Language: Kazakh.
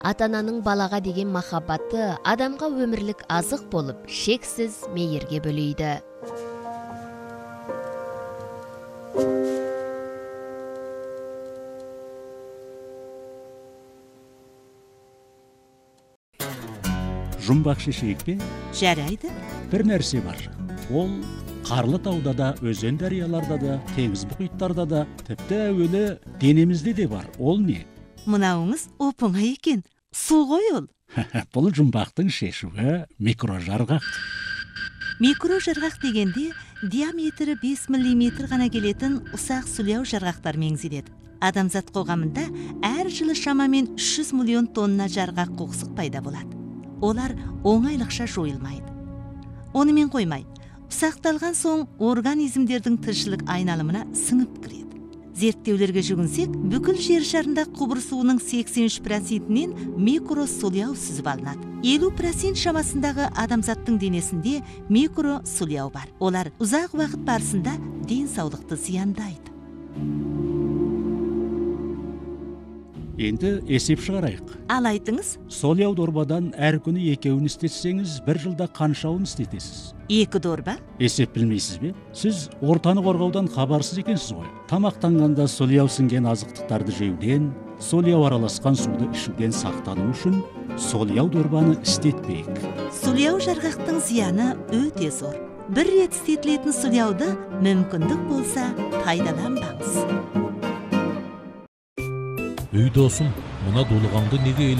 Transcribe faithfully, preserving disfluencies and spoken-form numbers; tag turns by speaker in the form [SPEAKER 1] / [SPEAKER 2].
[SPEAKER 1] Ата-ананың балаға деген махаббаты адамға өмірлік азық болып, шексіз мейірге бөлейді.
[SPEAKER 2] Жұмбақ шешейік пе?
[SPEAKER 3] Жарайды.
[SPEAKER 2] Бір нәрсе бар. Ол қарлы тауда да, өзен дарияларда да, теңіз мұхиттарда да, тіпті әуелі денемізде де бар. Ол не?
[SPEAKER 3] Мынауыңыз оп-оңай екен. Су ғой ол.
[SPEAKER 2] Бұл жұмбақтың шешуі микрожарғақ.
[SPEAKER 3] Микрожарғақ дегенде диаметрі бес миллиметр ғана келетін ұсақ сүлеу жарғақтар меңзеледі. Адамзат қоғамында әр жылы шамамен үш жүз миллион тонна жарғақ қоқсық пайда болады. Олар оңайлықша жойылмайды. Онымен қоймай, ұсақталған соң организмдердің тіршілік айналымына сіңіп кіреді. Зерттеулерге жүгінсек, бүкіл жер шарында құбыр суының сексен үш процентінен микросуляу сүзіп алынады. елу процент шамасындағы адамзаттың денесінде микросуляу бар. Олар ұзақ уақыт барысында денсаулықты зияндайды.
[SPEAKER 2] Енді есеп шығарайық.
[SPEAKER 3] Ал айтыңыз,
[SPEAKER 2] Солияу дорбадан әр күні екеуін істетсеңіз, бір жылда қаншауын істетесіз?
[SPEAKER 3] екі дорба?
[SPEAKER 2] Есеп білмейсіз бе? Сіз ортаны қорғаудан хабарсыз екенсіз ғой. Тамақтанғанда солияу сіңген азықтықтарды жеуден, солияу араласқан суды ішуден сақтану үшін солияу дорбаны істетпейік.
[SPEAKER 3] Сүлеу жарғақтың зияны өте зор. Бір рет істетілетін сүлеуді мүмкіндік болса пайдаланбаңыз.
[SPEAKER 4] Үй досым, мына дулығаңды неге